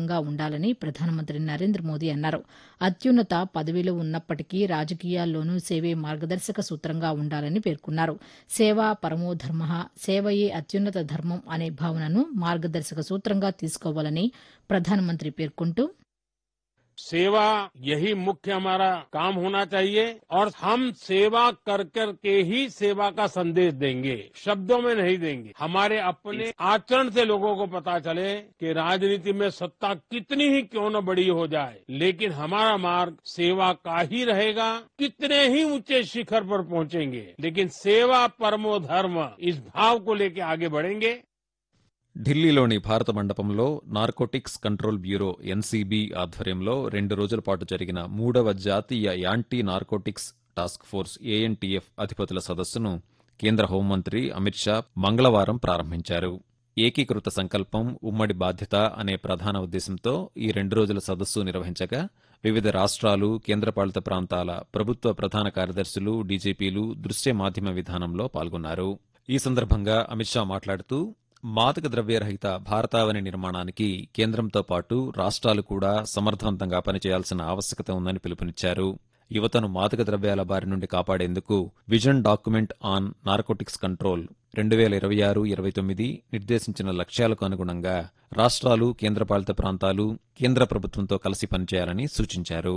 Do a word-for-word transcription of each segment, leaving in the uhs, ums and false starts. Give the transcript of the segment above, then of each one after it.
దూరంగా ఉండాలని ప్రధానమంత్రి నరేంద్ర మోదీ అన్నారు. అత్యున్నత పదవిలో ఉన్నప్పటికీ రాజకీయాల్లోనూ సేవే మార్గదర్శక సూత్రంగా ఉండాలని పేర్కొన్నారు. సేవా పరమో ధర్మః, సేవయే అత్యున్నత ధర్మం అనే భావనను మార్గదర్శక సూత్రంగా తీసుకోవాలని ప్రధానమంత్రి పేర్కొంటూ सेवा यही मुख्य हमारा काम होना चाहिए और हम सेवा कर कर के ही सेवा का संदेश देंगे, शब्दों में नहीं देंगे। हमारे अपने आचरण से लोगों को पता चले कि राजनीति में सत्ता कितनी ही क्यों न बड़ी हो जाए, लेकिन हमारा मार्ग सेवा का ही रहेगा। कितने ही ऊंचे शिखर पर पहुंचेंगे, लेकिन सेवा परमो धर्म इस भाव को लेकर आगे बढ़ेंगे। ఢిల్లీలోని భారత మండపంలో నార్కోటిక్స్ కంట్రోల్ బ్యూరో ఎన్సీబీ ఆధ్వర్యంలో రెండు రోజుల పాటు జరిగిన మూడవ జాతీయ anti narcotics task force ANTF అధిపతుల సదస్సును కేంద్ర హోంమంత్రి అమిత్ షా మంగళవారం ప్రారంభించారు. ఏకీకృత సంకల్పం, ఉమ్మడి బాధ్యత అనే ప్రధాన ఉద్దేశంతో ఈ రెండు రోజుల సదస్సు నిర్వహించగా వివిధ రాష్ట్రాలు, కేంద్రపాలిత ప్రాంతాల ప్రభుత్వ ప్రధాన కార్యదర్శులు, డీజీపీలు దృశ్య మాధ్యమ విధానంలో పాల్గొన్నారు. ఈ సందర్భంగా అమిత్ షా మాట్లాడుతూ మాదక ద్రవ్యరహిత భారతావని నిర్మాణానికి కేంద్రంతో పాటు రాష్ట్రాలు కూడా సమర్థవంతంగా పనిచేయాల్సిన ఆవశ్యకత ఉందని పిలుపునిచ్చారు. యువతను మాదక ద్రవ్యాల బారి నుండి కాపాడేందుకు vision document on narcotics control రెండు వేల ఇరవై ఆరు ఇరవై తొమ్మిది నిర్దేశించిన లక్ష్యాలకు అనుగుణంగా రాష్ట్రాలు, కేంద్రపాలిత ప్రాంతాలు కేంద్ర ప్రభుత్వంతో కలిసి పనిచేయాలని సూచించారు.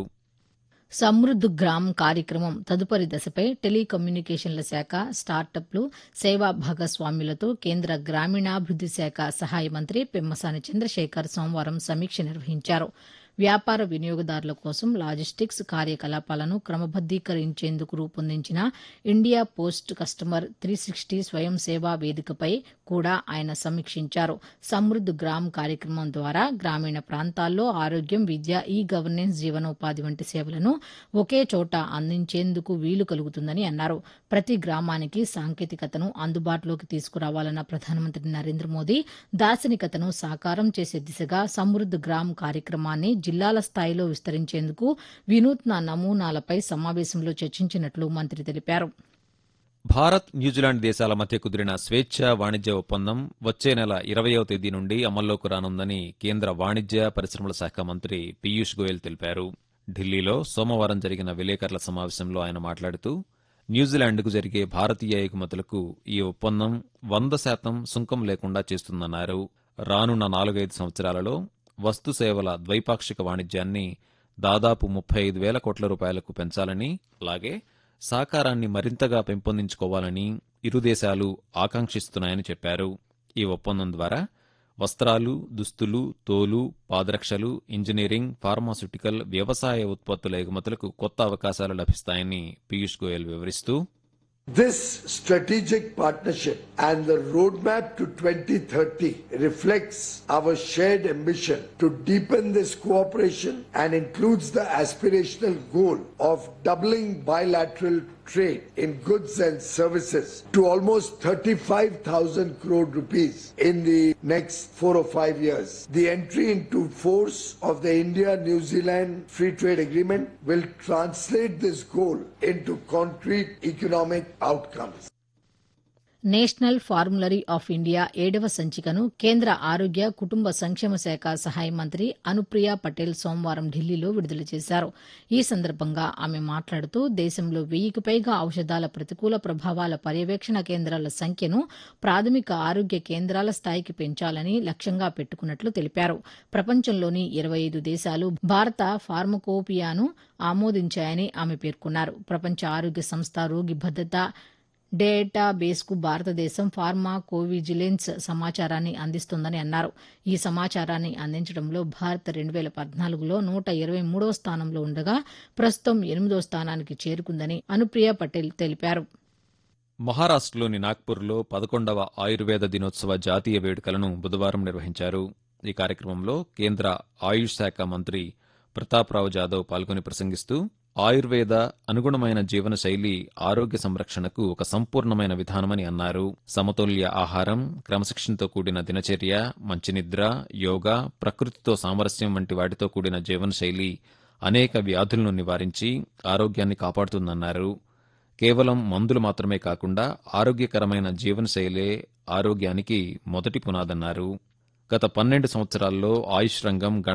సమృద్ధ్ గ్రామ్ కార్యక్రమం తదుపరి దశపై టెలికమ్యూనికేషన్ల శాఖ, స్టార్టప్లు, సేవా భాగస్వామ్యులతో కేంద్ర గ్రామీణాభివృద్ది శాఖ సహాయ మంత్రి పెమ్మసాని చంద్రశేఖర్ సోమవారం సమీక్ష నిర్వహించారు. వ్యాపార వినియోగదారుల కోసం లాజిస్టిక్స్ కార్యకలాపాలను క్రమబద్దీకరించేందుకు రూపొందించిన India post customer three sixty స్వయం సేవా వేదికపై కూడా ఆయన సమీక్షించారు. సమృద్ధ్ గ్రామ్ కార్యక్రమం ద్వారా గ్రామీణ ప్రాంతాల్లో ఆరోగ్యం, విద్య, ఈ గవర్నెన్స్, జీవనోపాధి వంటి సేవలను ఒకే చోట అందించేందుకు వీలు కలుగుతుందని అన్నారు. ప్రతి గ్రామానికి సాంకేతికతను అందుబాటులోకి తీసుకురావాలన్న ప్రధానమంత్రి నరేంద్ర మోదీ దార్శనికతను సాకారం చేసే దిశగా సమృద్ధ్ గ్రామ్ కార్యక్రమాన్ని జిల్లాల స్థాయిలో విస్తరించేందుకు వినూత్న నమూనాలపై సమావేశంలో చర్చించినట్లు మంత్రి తెలిపారు. భారత్, న్యూజిలాండ్ దేశాల మధ్య కుదిరిన స్వేచ్ఛ వాణిజ్య ఒప్పందం వచ్చే నెల ఇరవయవ తేదీ నుండి అమల్లోకి రానుందని కేంద్ర వాణిజ్య పరిశ్రమల శాఖ మంత్రి పీయూష్ గోయల్ తెలిపారు. ఢిల్లీలో సోమవారం జరిగిన విలేకరుల సమావేశంలో ఆయన మాట్లాడుతూ న్యూజిలాండ్కు జరిగే భారతీయ ఎగుమతులకు ఈ ఒప్పందం వంద శాతం సుంకం లేకుండా చేస్తుందన్నారు. రానున్న నాలుగైదు సంవత్సరాలలో వస్తు సేవల ద్వైపాక్షిక వాణిజ్యాన్ని దాదాపు ముప్పై ఐదు వేల కోట్ల రూపాయలకు పెంచాలని, అలాగే సహకారాన్ని మరింతగా పెంపొందించుకోవాలని ఇరు దేశాలు ఆకాంక్షిస్తున్నాయని చెప్పారు. ఈ ఒప్పందం ద్వారా వస్త్రాలు, దుస్తులు, తోలు, పాదరక్షలు, ఇంజనీరింగ్, ఫార్మాస్యూటికల్, వ్యవసాయ ఉత్పత్తుల ఎగుమతులకు కొత్త అవకాశాలు లభిస్తాయని పీయూష్ గోయల్ వివరిస్తూ This strategic partnership and the roadmap to twenty thirty reflects our shared ambition to deepen this cooperation and includes the aspirational goal of doubling bilateral trade in goods and services to almost thirty-five thousand crore rupees in the next four or five years. The entry into force of the India-New Zealand Free Trade Agreement will translate this goal into concrete economic outcomes. National formulary of India ఏడవ సంచికను కేంద్ర ఆరోగ్య, కుటుంబ సంక్షేమ శాఖ సహాయ మంత్రి అనుప్రియ పటేల్ సోమవారం ఢిల్లీలో విడుదల చేశారు. ఈ సందర్భంగా ఆమె మాట్లాడుతూ దేశంలో వెయ్యికి పైగా ఔషధాల ప్రతికూల ప్రభావాల పర్యవేక్షణ కేంద్రాల సంఖ్యను ప్రాథమిక ఆరోగ్య కేంద్రాల స్థాయికి పెంచాలని లక్ష్యంగా పెట్టుకున్నట్లు తెలిపారు. ప్రపంచంలోని ఇరవై ఐదు దేశాలు భారత ఫార్మకోపియాను ఆమోదించాయని ఆమె పేర్కొన్నారు. ప్రపంచ ఆరోగ్య సంస్థ రోగి భద్రత డేటాబేస్కు భారతదేశం ఫార్మాకోవిజిలెన్స్ సమాచారాన్ని అందిస్తోందని అన్నారు. ఈ సమాచారాన్ని అందించడంలో భారత్ రెండు వేల పద్నాలుగులో నూట ఇరవై మూడవ స్థానంలో ఉండగా ప్రస్తుతం ఎనిమిదో స్థానానికి చేరుకుందని అనుప్రియ పటేల్ తెలిపారు. మహారాష్ట్రలోని నాగ్పూర్లో పదకొండవ ఆయుర్వేద దినోత్సవ జాతీయ వేడుకలను బుధవారం నిర్వహించారు. ఈ కార్యక్రమంలో కేంద్ర ఆయుష్ శాఖ మంత్రి ప్రతాప్రావు జాదవ్ పాల్గొని ప్రసంగిస్తూ ఆయుర్వేద అనుగుణమైన జీవనశైలి ఆరోగ్య సంరక్షణకు ఒక సంపూర్ణమైన విధానమని అన్నారు. సమతుల్య ఆహారం, క్రమశిక్షణతో కూడిన దినచర్య, మంచి నిద్ర, యోగా, ప్రకృతితో సామరస్యం వంటి వాటితో కూడిన జీవనశైలి అనేక వ్యాధులను నివారించి ఆరోగ్యాన్ని కాపాడుతుందన్నారు. కేవలం మందులు మాత్రమే కాకుండా ఆరోగ్యకరమైన జీవనశైలే ఆరోగ్యానికి మొదటి పునాదన్నారు. గత పన్నెండు సంవత్సరాల్లో ఆయుష్ రంగం